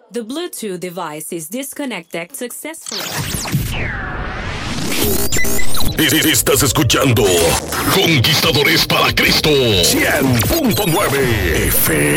The Bluetooth device is disconnected successfully. Estás escuchando Conquistadores para Cristo 100.9 FM.